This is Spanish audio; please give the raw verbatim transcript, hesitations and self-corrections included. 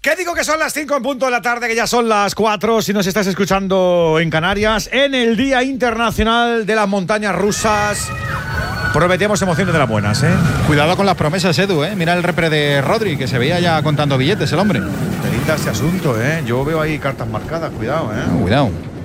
¿Qué digo que son las cinco en punto de la tarde, que ya son las cuatro si nos estás escuchando en Canarias, en el Día Internacional de las Montañas Rusas? Prometemos emociones de las buenas, ¿eh? Cuidado con las promesas, Edu, ¿eh? Mira el repre de Rodri, que se veía ya contando billetes el hombre. Te linda este asunto, ¿eh? Yo veo ahí cartas marcadas, cuidado, ¿eh? Cuidado.